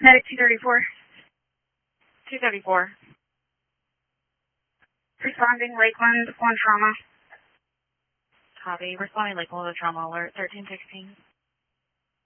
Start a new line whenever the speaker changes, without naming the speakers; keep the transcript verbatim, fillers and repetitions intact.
Medic two thirty-four.
two thirty-four.
Responding Lakeland, one trauma.
Copy. Responding Lakeland with a trauma alert, thirteen sixteen.